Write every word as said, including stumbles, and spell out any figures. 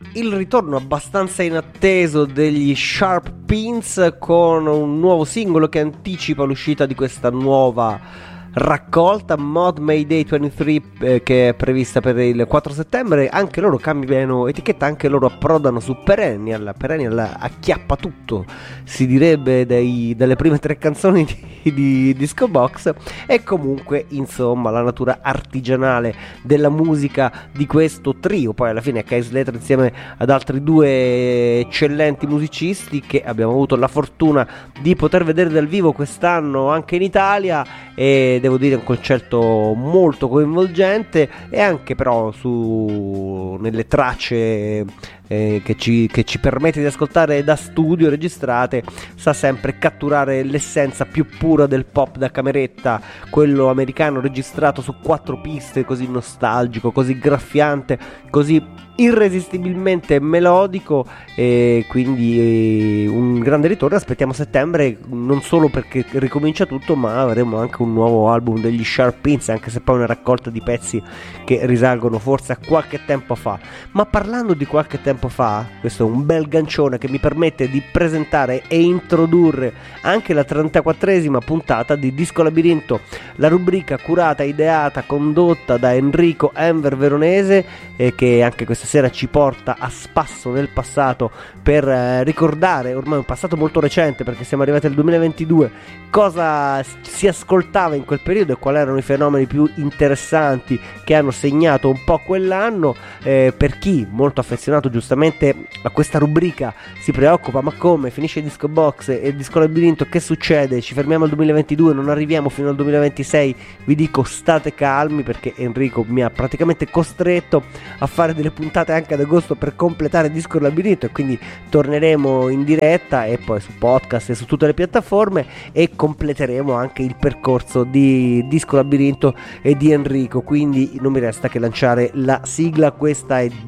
il ritorno abbastanza inatteso degli Sharp Pins con un nuovo singolo che anticipa l'uscita di questa nuova raccolta Mod Mayday ventitré, eh, che è prevista per il quattro settembre. Anche loro cambiano etichetta, anche loro approdano su Perennial. Perennial acchiappa tutto, si direbbe, dai, dalle prime tre canzoni di, di Disco Box. E comunque, insomma, la natura artigianale della musica di questo trio, poi alla fine Kay Slater insieme ad altri due eccellenti musicisti che abbiamo avuto la fortuna di poter vedere dal vivo quest'anno anche in Italia, e devo dire un concerto molto coinvolgente, e anche però su nelle tracce eh, che, ci, che ci permette di ascoltare da studio registrate sa sempre catturare l'essenza più pura del pop da cameretta, quello americano registrato su quattro piste, così nostalgico, così graffiante, così irresistibilmente melodico. E quindi un grande ritorno. Aspettiamo settembre, non solo perché ricomincia tutto, ma avremo anche un nuovo album degli Sharp Pins, anche se poi una raccolta di pezzi che risalgono forse a qualche tempo fa. Ma parlando di qualche tempo fa, questo è un bel gancione che mi permette di presentare e introdurre anche la trentaquattresima puntata di Disco Labirinto, la rubrica curata, ideata, condotta da Enrico Enver Veronese, eh, che anche questa sera ci porta a spasso nel passato per eh, ricordare ormai un passato molto recente, perché siamo arrivati al duemilaventidue, cosa si ascoltava in quel periodo e quali erano i fenomeni più interessanti che hanno segnato un po' quell'anno. Eh, per chi molto affezionato giustamente a questa rubrica si preoccupa: ma come finisce il Disco Box e il Disco Labirinto, che succede? Ci fermiamo al duemilaventidue, non arriviamo fino al duemilaventisei? Vi dico, state calmi, perché Enrico mi ha praticamente costretto a fare delle puntate anche ad agosto per completare il Disco Labirinto, e quindi torneremo in diretta e poi su podcast e su tutte le piattaforme, e completeremo anche il percorso di Disco Labirinto e di Enrico. Quindi non mi resta che lanciare la sigla. Questa è